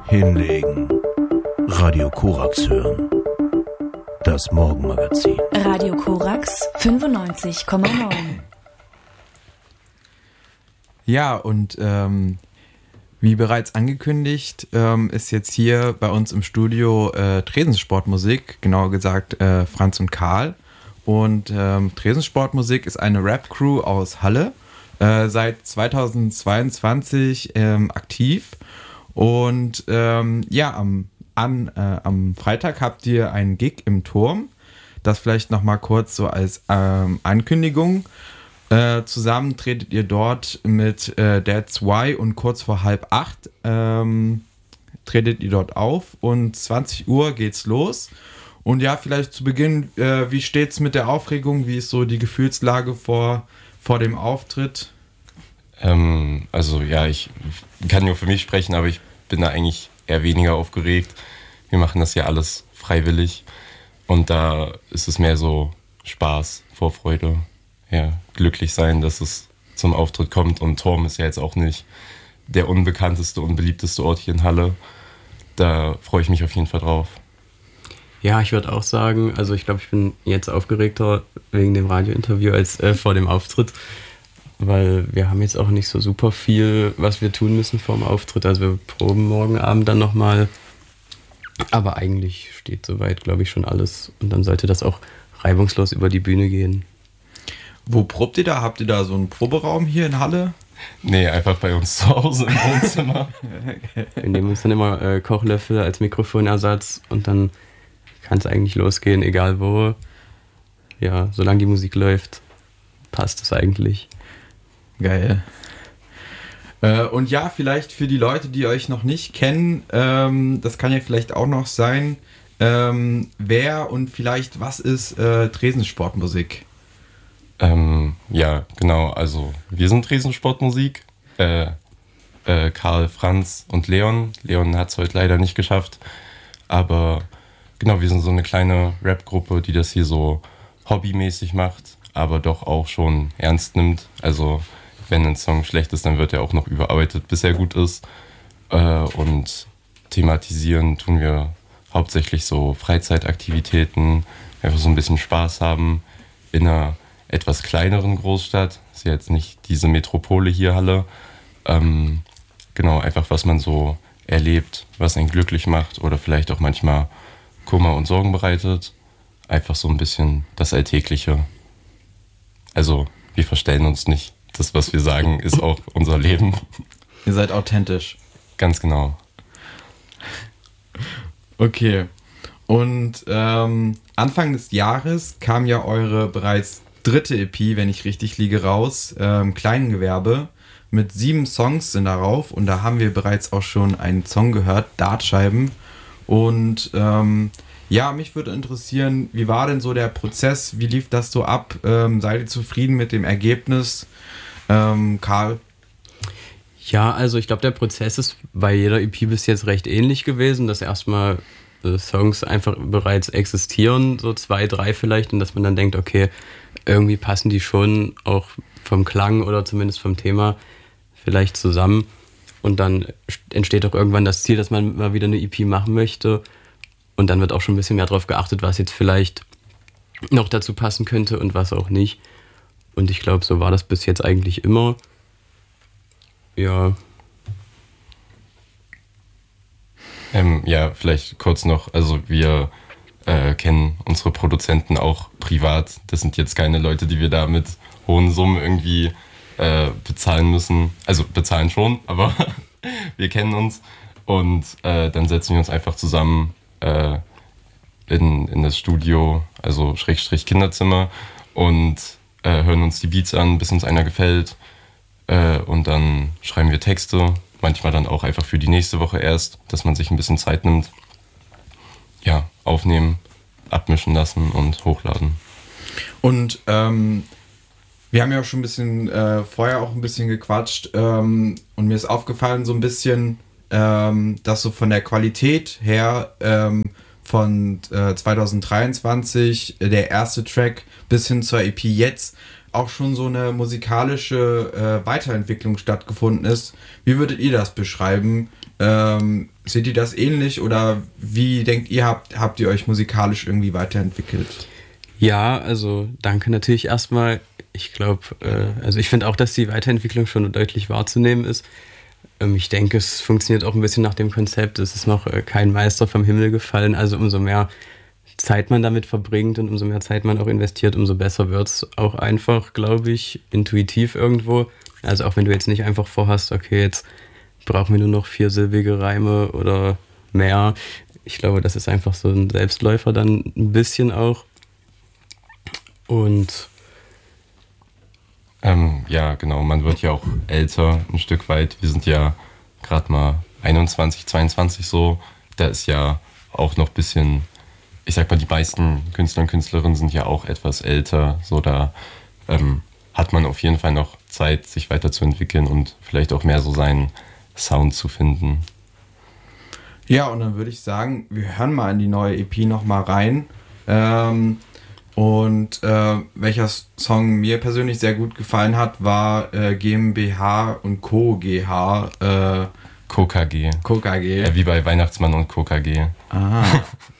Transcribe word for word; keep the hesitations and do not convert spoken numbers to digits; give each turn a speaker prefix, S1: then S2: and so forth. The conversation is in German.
S1: Hinlegen. Radio Korax hören. Das Morgenmagazin.
S2: Radio Korax fünfundneunzig Komma neun.
S3: Ja, und ähm, wie bereits angekündigt, ähm, ist jetzt hier bei uns im Studio äh, Tresensportmusik, genauer gesagt äh, Franz und Karl. Und ähm, Tresensportmusik ist eine Rap-Crew aus Halle, äh, seit zweitausendzweiundzwanzig ähm, aktiv. Und ähm, ja, am, an, äh, am Freitag habt ihr einen Gig im Turm. Das vielleicht nochmal kurz so als ähm, Ankündigung. Äh, zusammen tretet ihr dort mit äh, That's Why und kurz vor halb acht ähm, tretet ihr dort auf und zwanzig Uhr geht's los. Und ja, vielleicht zu Beginn, äh, wie steht's mit der Aufregung? Wie ist so die Gefühlslage vor, vor dem Auftritt?
S4: Ähm, also ja, ich kann nur für mich sprechen, aber ich bin da eigentlich eher weniger aufgeregt. Wir machen das ja alles freiwillig und da ist es mehr so Spaß, Vorfreude. Ja, glücklich sein, dass es zum Auftritt kommt. Und Turm ist ja jetzt auch nicht der unbekannteste und beliebteste Ort hier in Halle. Da freue ich mich auf jeden Fall drauf.
S5: Ja, ich würde auch sagen, also ich glaube, ich bin jetzt aufgeregter wegen dem Radiointerview als äh, vor dem Auftritt, weil wir haben jetzt auch nicht so super viel, was wir tun müssen vor dem Auftritt. Also wir proben morgen Abend dann nochmal, aber eigentlich steht soweit, glaube ich, schon alles und dann sollte das auch reibungslos über die Bühne gehen.
S3: Wo probt ihr da? Habt ihr da so einen Proberaum hier in Halle?
S4: Nee, einfach bei uns zu Hause im Wohnzimmer.
S5: Wir nehmen uns dann immer äh, Kochlöffel als Mikrofonersatz und dann kann es eigentlich losgehen, egal wo. Ja, solange die Musik läuft, passt es eigentlich.
S3: Geil. Äh, und ja, vielleicht für die Leute, die euch noch nicht kennen, ähm, das kann ja vielleicht auch noch sein, ähm, wer und vielleicht was ist äh, Tresensportmusik?
S4: Ähm, ja, genau, also wir sind Tresensportmusik, äh, äh, Karl, Franz und Leon. Leon hat es heute leider nicht geschafft, aber genau, wir sind so eine kleine Rap-Gruppe, die das hier so hobbymäßig macht, aber doch auch schon ernst nimmt. Also wenn ein Song schlecht ist, dann wird er auch noch überarbeitet, bis er gut ist. Äh, und thematisieren tun wir hauptsächlich so Freizeitaktivitäten, einfach so ein bisschen Spaß haben in einer etwas kleineren Großstadt, ist ja jetzt nicht diese Metropole hier, Halle. Ähm, genau, einfach was man so erlebt, was einen glücklich macht oder vielleicht auch manchmal Kummer und Sorgen bereitet. Einfach so ein bisschen das Alltägliche. Also, wir verstellen uns nicht. Das, was wir sagen, ist auch unser Leben.
S3: Ihr seid authentisch.
S4: Ganz genau.
S3: Okay. Und ähm, Anfang des Jahres kam ja eure bereits dritte E P, wenn ich richtig liege, raus, ähm, Kleingewerbe, mit sieben Songs sind darauf und da haben wir bereits auch schon einen Song gehört, Dartscheiben. Und ähm, ja, mich würde interessieren, wie war denn so der Prozess, wie lief das so ab, ähm, seid ihr zufrieden mit dem Ergebnis? Ähm, Karl?
S5: Ja, also ich glaube, der Prozess ist bei jeder E P bis jetzt recht ähnlich gewesen, dass erstmal äh, Songs einfach bereits existieren, so zwei, drei vielleicht, und dass man dann denkt, okay, irgendwie passen die schon auch vom Klang oder zumindest vom Thema vielleicht zusammen. Und dann entsteht auch irgendwann das Ziel, dass man mal wieder eine E P machen möchte. Und dann wird auch schon ein bisschen mehr darauf geachtet, was jetzt vielleicht noch dazu passen könnte und was auch nicht. Und ich glaube, so war das bis jetzt eigentlich immer. Ja.
S4: Ähm, ja, vielleicht kurz noch, also wir äh, kennen unsere Produzenten auch privat. Das sind jetzt keine Leute, die wir da mit hohen Summen irgendwie äh, bezahlen müssen. Also bezahlen schon, aber wir kennen uns. Und äh, dann setzen wir uns einfach zusammen äh, in, in das Studio, also Schrägstrich Kinderzimmer, und äh, hören uns die Beats an, bis uns einer gefällt. Äh, und dann schreiben wir Texte, manchmal dann auch einfach für die nächste Woche erst, dass man sich ein bisschen Zeit nimmt. Ja, aufnehmen, abmischen lassen und hochladen.
S3: Und ähm, wir haben ja auch schon ein bisschen äh, vorher auch ein bisschen gequatscht ähm, und mir ist aufgefallen so ein bisschen, ähm, dass so von der Qualität her ähm, von äh, zwanzig dreiundzwanzig äh, der erste Track bis hin zur E P jetzt auch schon so eine musikalische äh, Weiterentwicklung stattgefunden ist. Wie würdet ihr das beschreiben? Ähm, seht ihr das ähnlich oder wie denkt ihr, habt, habt ihr euch musikalisch irgendwie weiterentwickelt?
S5: Ja, also danke natürlich erstmal. Ich glaube, äh, also ich finde auch, dass die Weiterentwicklung schon deutlich wahrzunehmen ist. Ähm, ich denke, es funktioniert auch ein bisschen nach dem Konzept, es ist noch äh, kein Meister vom Himmel gefallen, also umso mehr Zeit man damit verbringt und umso mehr Zeit man auch investiert, umso besser wird es auch einfach, glaube ich, intuitiv irgendwo. Also auch wenn du jetzt nicht einfach vorhast, okay, jetzt brauchen wir nur noch viersilbige Reime oder mehr. Ich glaube, das ist einfach so ein Selbstläufer dann ein bisschen auch. Und
S4: Ähm, ja, genau, man wird ja auch älter ein Stück weit. Wir sind ja gerade mal einundzwanzig, zweiundzwanzig so. Da ist ja auch noch ein bisschen, ich sag mal, die meisten Künstler und Künstlerinnen sind ja auch etwas älter. So, da ähm, hat man auf jeden Fall noch Zeit, sich weiterzuentwickeln und vielleicht auch mehr so seinen Sound zu finden.
S3: Ja, und dann würde ich sagen, wir hören mal in die neue E P nochmal rein. Ähm, und äh, welcher Song mir persönlich sehr gut gefallen hat, war äh, GmbH und Co. GH. Äh,
S4: Co K G.
S3: Co K G.
S4: Ja, wie bei Weihnachtsmann und Co K G.
S3: Ah.